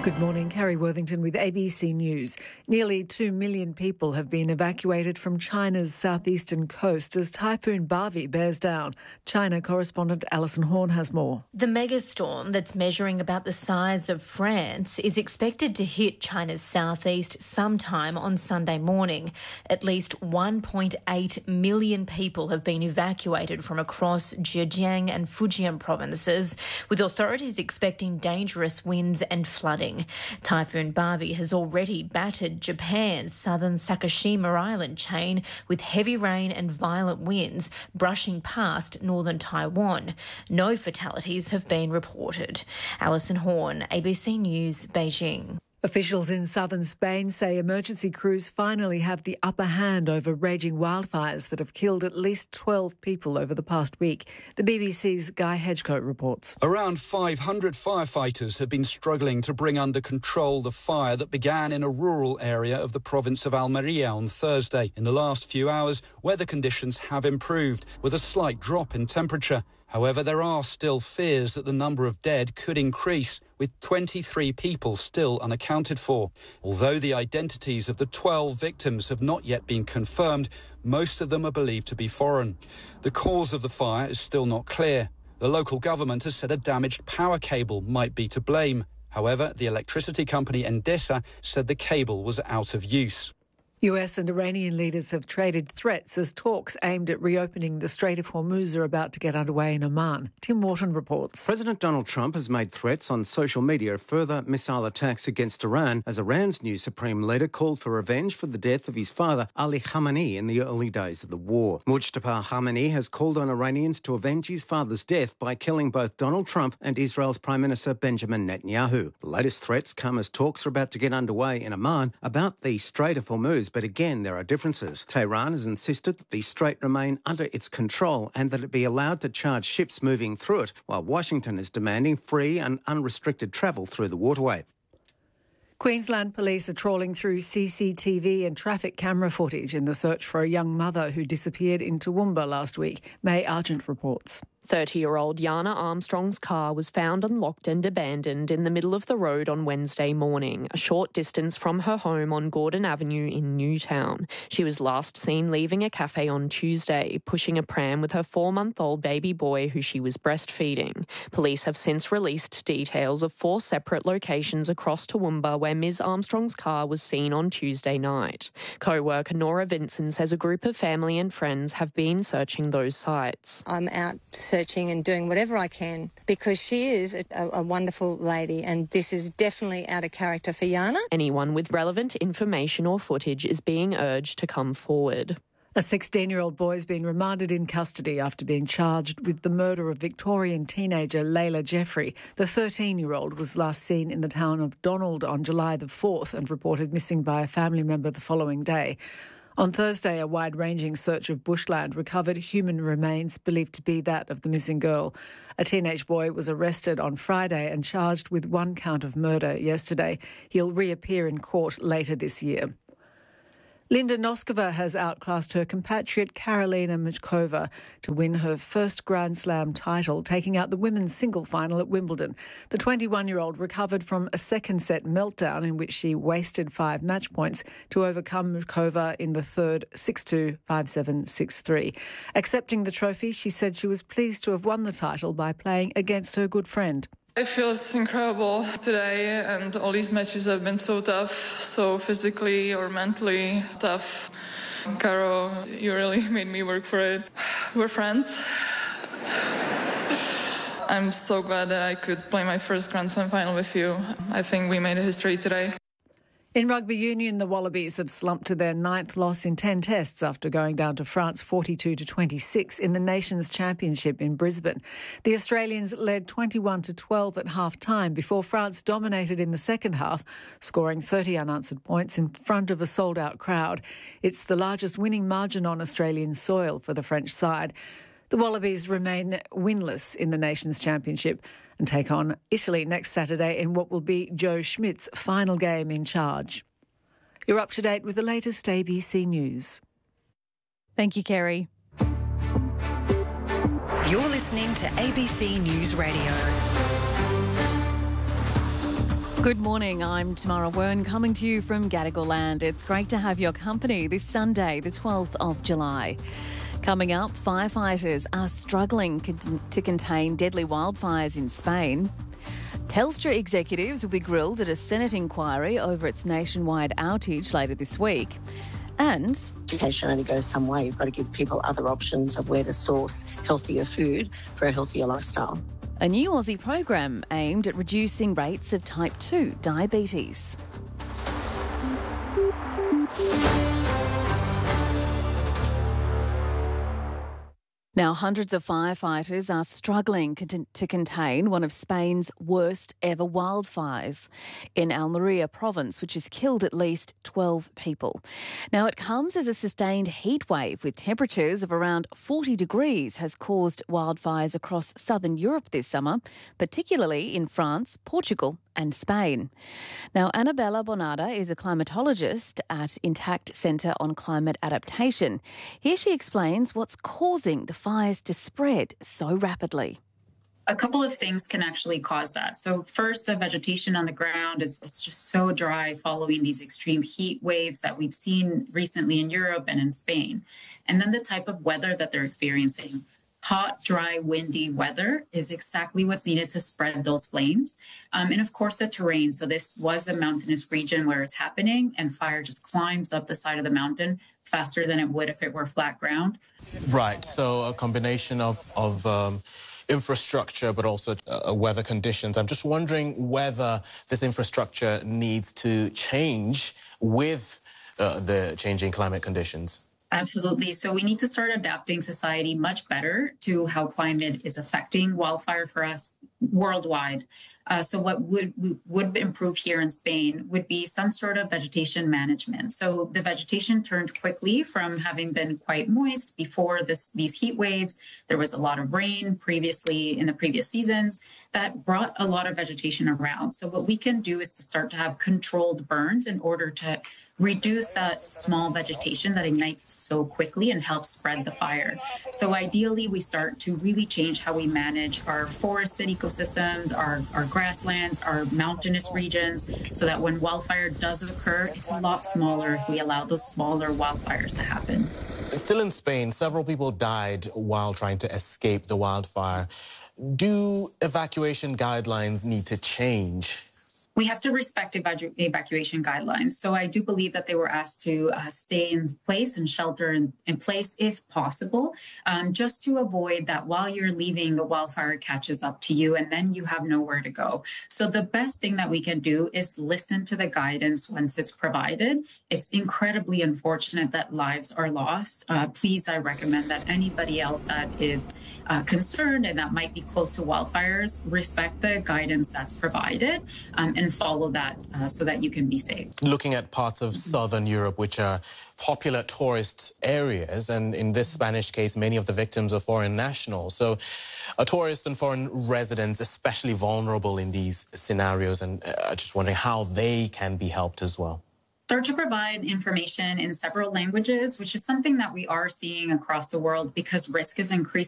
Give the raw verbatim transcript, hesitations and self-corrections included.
Good morning, Carrie Worthington with A B C News. Nearly two million people have been evacuated from China's southeastern coast as Typhoon Bavi bears down. China correspondent Alison Horn has more. The megastorm that's measuring about the size of France is expected to hit China's southeast sometime on Sunday morning. At least one point eight million people have been evacuated from across Zhejiang and Fujian provinces, with authorities expecting dangerous winds and flooding. Typhoon Bavi has already battered Japan's southern Sakishima Island chain with heavy rain and violent winds brushing past northern Taiwan. No fatalities have been reported. Alison Horn, A B C News, Beijing. Officials in southern Spain say emergency crews finally have the upper hand over raging wildfires that have killed at least twelve people over the past week. The B B C's Guy Hedgecote reports. Around five hundred firefighters have been struggling to bring under control the fire that began in a rural area of the province of Almeria on Thursday. In the last few hours, weather conditions have improved, with a slight drop in temperature. However, there are still fears that the number of dead could increase, with twenty-three people still unaccounted for. Although the identities of the twelve victims have not yet been confirmed, most of them are believed to be foreign. The cause of the fire is still not clear. The local government has said a damaged power cable might be to blame. However, the electricity company Endesa said the cable was out of use. U S and Iranian leaders have traded threats as talks aimed at reopening the Strait of Hormuz are about to get underway in Oman. Tim Wharton reports. President Donald Trump has made threats on social media of further missile attacks against Iran as Iran's new supreme leader called for revenge for the death of his father, Ali Khamenei, in the early days of the war. Mujtaba Khamenei has called on Iranians to avenge his father's death by killing both Donald Trump and Israel's Prime Minister Benjamin Netanyahu. The latest threats come as talks are about to get underway in Oman about the Strait of Hormuz. But again, there are differences. Tehran has insisted that the strait remain under its control and that it be allowed to charge ships moving through it, while Washington is demanding free and unrestricted travel through the waterway. Queensland police are trawling through C C T V and traffic camera footage in the search for a young mother who disappeared in Toowoomba last week. May Argent reports. thirty-year-old Yana Armstrong's car was found unlocked and abandoned in the middle of the road on Wednesday morning, a short distance from her home on Gordon Avenue in Newtown. She was last seen leaving a cafe on Tuesday, pushing a pram with her four-month-old baby boy who she was breastfeeding. Police have since released details of four separate locations across Toowoomba where Miz Armstrong's car was seen on Tuesday night. Co-worker Nora Vinson says a group of family and friends have been searching those sites. I'm out searching and doing whatever I can because she is a, a wonderful lady, and this is definitely out of character for Yana. Anyone with relevant information or footage is being urged to come forward. A sixteen-year-old boy has been remanded in custody after being charged with the murder of Victorian teenager Layla Jeffrey. The thirteen-year-old was last seen in the town of Donald on July the fourth and reported missing by a family member the following day. On Thursday, a wide-ranging search of bushland recovered human remains believed to be that of the missing girl. A teenage boy was arrested on Friday and charged with one count of murder yesterday. He'll reappear in court later this year. Linda Noskova has outclassed her compatriot Karolina Muchova to win her first Grand Slam title, taking out the women's single final at Wimbledon. The twenty-one-year-old recovered from a second-set meltdown in which she wasted five match points to overcome Muchova in the third six two, five seven, six three. Accepting the trophy, she said she was pleased to have won the title by playing against her good friend. It feels incredible today, and all these matches have been so tough, so physically or mentally tough. Caro, you really made me work for it. We're friends. I'm so glad that I could play my first Grand Slam final with you. I think we made a history today. In rugby union, the Wallabies have slumped to their ninth loss in ten tests after going down to France forty-two to twenty-six in the Nations Championship in Brisbane. The Australians led twenty-one to twelve at half-time before France dominated in the second half, scoring thirty unanswered points in front of a sold-out crowd. It's the largest winning margin on Australian soil for the French side. The Wallabies remain winless in the Nations Championship and take on Italy next Saturday in what will be Joe Schmidt's final game in charge. You're up to date with the latest A B C News. Thank you, Kerry. You're listening to A B C News Radio. Good morning, I'm Tamara Wern coming to you from Gadigal Land. It's great to have your company this Sunday, the twelfth of July. Coming up, firefighters are struggling con- to contain deadly wildfires in Spain. Telstra executives will be grilled at a Senate inquiry over its nationwide outage later this week. And education only goes some way. You've got to give people other options of where to source healthier food for a healthier lifestyle. A new Aussie program aimed at reducing rates of type two diabetes. Now, hundreds of firefighters are struggling to contain one of Spain's worst ever wildfires in Almeria province, which has killed at least twelve people. Now, it comes as a sustained heat wave with temperatures of around forty degrees has caused wildfires across southern Europe this summer, particularly in France, Portugal and Spain. Now, Annabella Bonada is a climatologist at Intact Centre on Climate Adaptation. Here she explains what's causing the fires to spread so rapidly. A couple of things can actually cause that. So first, the vegetation on the ground is it's just so dry following these extreme heat waves that we've seen recently in Europe and in Spain. And then the type of weather that they're experiencing. Hot, dry, windy weather is exactly what's needed to spread those flames. Um, and of course, the terrain. So this was a mountainous region where it's happening and fire just climbs up the side of the mountain faster than it would if it were flat ground. Right. So a combination of, of um, infrastructure, but also uh, weather conditions. I'm just wondering whether this infrastructure needs to change with uh, the changing climate conditions. Absolutely. So we need to start adapting society much better to how climate is affecting wildfire for us worldwide. Uh, so what would would improve here in Spain would be some sort of vegetation management. So the vegetation turned quickly from having been quite moist before this, these heat waves. There was a lot of rain previously in the previous seasons that brought a lot of vegetation around. So what we can do is to start to have controlled burns in order to reduce that small vegetation that ignites so quickly and helps spread the fire. So ideally, we start to really change how we manage our forested ecosystems, our, our grasslands, our mountainous regions, so that when wildfire does occur, it's a lot smaller if we allow those smaller wildfires to happen. Still in Spain, several people died while trying to escape the wildfire. Do evacuation guidelines need to change? We have to respect evacu- evacuation guidelines. So I do believe that they were asked to uh, stay in place and shelter in, in place if possible, um, just to avoid that while you're leaving, the wildfire catches up to you and then you have nowhere to go. So the best thing that we can do is listen to the guidance once it's provided. It's incredibly unfortunate that lives are lost. Uh, please, I recommend that anybody else that is uh, concerned and that might be close to wildfires, respect the guidance that's provided um, and follow that uh, so that you can be safe. Looking at parts of southern Europe, which are popular tourist areas, and in this Spanish case, many of the victims are foreign nationals. So uh, tourists and foreign residents, especially vulnerable in these scenarios, and uh, just wondering how they can be helped as well. Start to provide information in several languages, which is something that we are seeing across the world because risk is increasing.